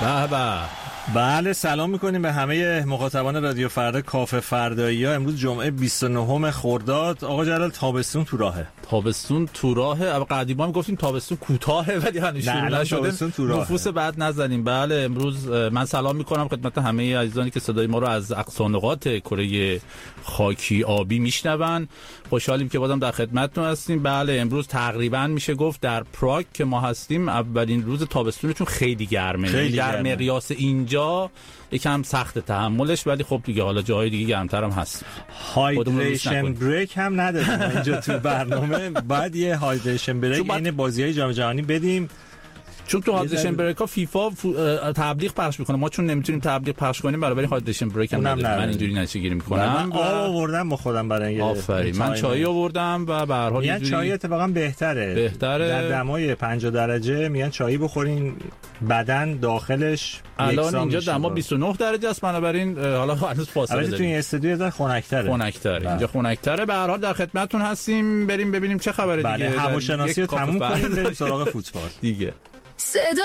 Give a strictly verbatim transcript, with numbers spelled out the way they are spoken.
به به. بله سلام میکنیم به همه مخاطبان رادیو فردا کافه فردایی ها. امروز جمعه بیست و نهم خرداد. آقا جلال تابستون تو راهه. تابستون تو راهه. قدیما میگفتیم تابستون کوتاهه ولی هنوز شروع نشده. نفوس بعد نزنیم. بله امروز من سلام میکنم خدمت همه عزیزانی که صدای ما رو از اقصا نقاط کره خاکی آبی میشنون. خوشحالیم که بازم در خدمتتون هستیم. بله امروز تقریبا میشه گفت در پراگ که ما هستیم اولین روز تابستونه، چون خیلی گرمه. خیلی در گرمه. مقیاس اینجا یکم سخت تحملش، ولی خب دیگه حالا جاهای دیگه گرمتر هم هست. هایدریشن بریک هم نداریم اینجا تو برنامه. بعد یه هایدریشن بریک این بازی‌های جام جهانی بدیم، چون تو هایدریشن بریک ها فیفا تبلیغ پخش میکنه. ما چون نمیتونیم تبلیغ پخش کنیم برای هایدریشن بریک هم نداریم. من اینجوری نشه گیری میکنم. من آب آوردم با خودم برای آفرین. من چای آوردم و به هر حال میگن چای اتفاقا بهتره. بهتره در دمای پنجاه درجه میگن چایی بخورین بدن داخلش الان اینجا دما بیست و نه درجه است، بنابراین حالا هنوز فاصله داریم. البته تو این استودیو یه ذره خنک‌تره. خنک‌تره. اینجا خنک‌تره. به هر حال در خدمتتون هستیم. بریم ببینیم چه خبره دیگه. بله هواشناسی رو تموم کنیم بریم سراغ فوتبال دیگه. صدا